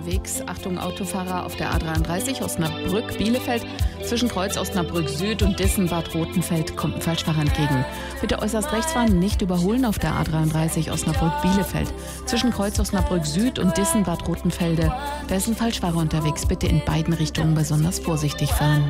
unterwegs. Achtung, Autofahrer auf der A33 Osnabrück-Bielefeld. Zwischen Kreuz Osnabrück Süd und Dissen-Bad Rotenfeld kommt ein Falschfahrer entgegen. Bitte äußerst rechts fahren, nicht überholen auf der A33 Osnabrück-Bielefeld. Zwischen Kreuz Osnabrück Süd und Dissen-Bad Rotenfelde. Da ist ein Falschfahrer unterwegs. Bitte in beiden Richtungen besonders vorsichtig fahren.